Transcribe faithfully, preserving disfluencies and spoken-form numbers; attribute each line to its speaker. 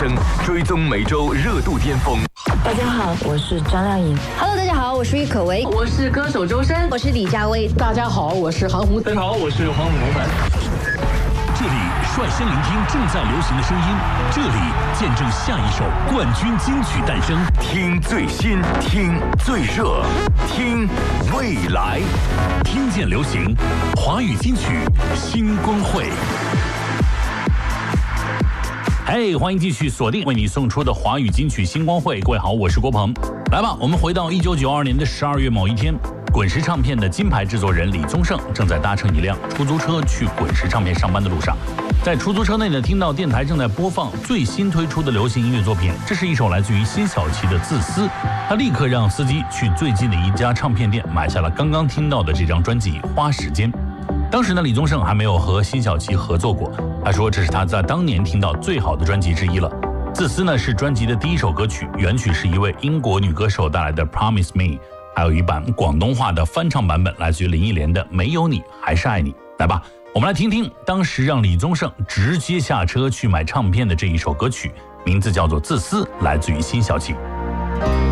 Speaker 1: 声，追踪每周热度巅峰。
Speaker 2: 大家好，我是张靓颖。
Speaker 3: Hello， 大家好，我是郁可唯。
Speaker 4: 我是歌手周深。
Speaker 3: 我是李佳薇。
Speaker 4: 大家好，我是韩红。
Speaker 5: 大家好，我是黄伟文。
Speaker 6: 这里率先聆听正在流行的声音，这里见证下一首冠军金曲诞生。
Speaker 1: 听最新，听最热，听未来，
Speaker 6: 听见流行，华语金曲星光会。嘿，欢迎继续锁定为你送出的华语金曲星光会。各位好，我是郭鹏。来吧，我们回到一九九二年的十二月某一天，滚石唱片的金牌制作人李宗盛正在搭乘一辆出租车去滚石唱片上班的路上，在出租车内呢，听到电台正在播放最新推出的流行音乐作品，这是一首来自于辛晓琪的《自私》。他立刻让司机去最近的一家唱片店买下了刚刚听到的这张专辑《花时间》。当时呢，李宗盛还没有和辛晓琪合作过，他说这是他在当年听到最好的专辑之一了。自私呢是专辑的第一首歌曲，原曲是一位英国女歌手带来的 Promise Me， 还有一版广东话的翻唱版本来自于林忆莲的没有你还是爱你。来吧，我们来听听当时让李宗盛直接下车去买唱片的这一首歌曲，名字叫做自私，来自于辛晓琪。